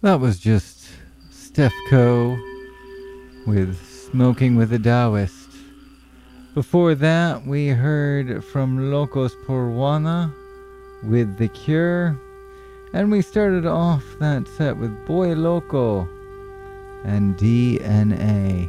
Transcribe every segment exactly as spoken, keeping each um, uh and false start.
That was just Stefco with Smoking with a Taoist. Before that, we heard from Locos Porwana with The Cure. And we started off that set with Boy Loco and D N A.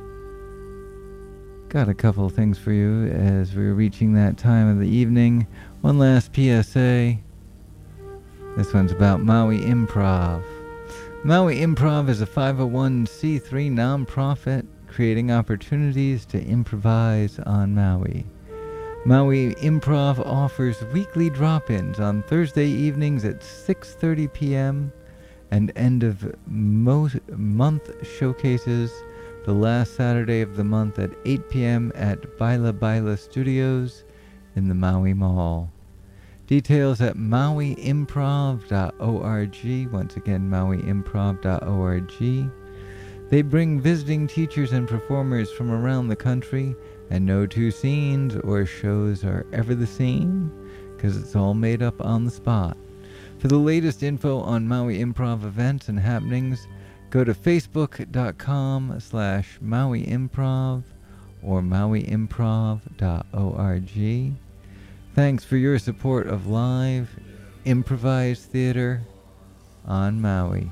Got a couple of things for you as we're reaching that time of the evening. One last P S A. This one's about Maui Improv. Maui Improv is a five oh one c three nonprofit creating opportunities to improvise on Maui. Maui Improv offers weekly drop-ins on Thursday evenings at six thirty p.m. and end of mo- month showcases the last Saturday of the month at eight p.m. at Baila Baila Studios in the Maui Mall. Details at maui improv dot org. Once again, maui improv dot org. They bring visiting teachers and performers from around the country, and no two scenes or shows are ever the same, because it's all made up on the spot. For the latest info on Maui Improv events and happenings, go to facebook.com slash Maui Improv or maui improv dot org. Thanks for your support of live, improvised theater on Maui.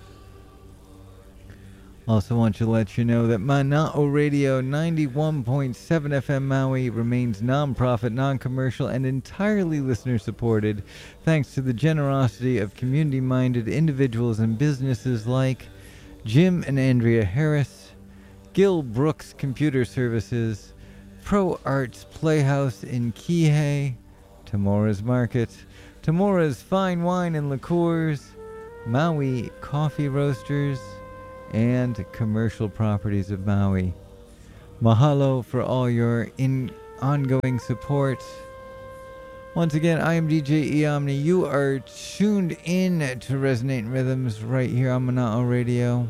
Also want to let you know that Mana'o Radio ninety-one point seven F M Maui remains non-profit, non-commercial, and entirely listener-supported thanks to the generosity of community-minded individuals and businesses like Jim and Andrea Harris, Gil Brooks Computer Services, Pro Arts Playhouse in Kihei, Tamora's Market, Tamora's Fine Wine and Liqueurs, Maui Coffee Roasters, and Commercial Properties of Maui. Mahalo for all your in ongoing support. Once again, I am D J Eomni. You are tuned in to Resonate Rhythms right here on Mana'o Radio.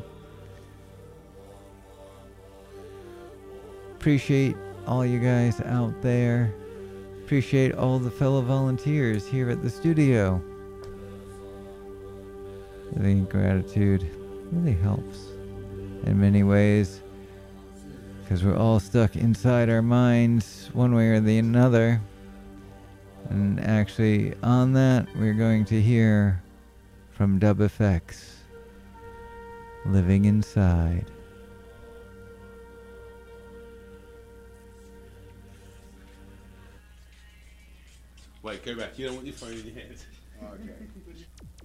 Appreciate all you guys out there. Appreciate all the fellow volunteers here at the studio. I think gratitude really helps in many ways, because we're all stuck inside our minds one way or the another. And actually on that, we're going to hear from Dub Effects, Living Inside. Wait, go back. You don't want your phone in your hand. Okay.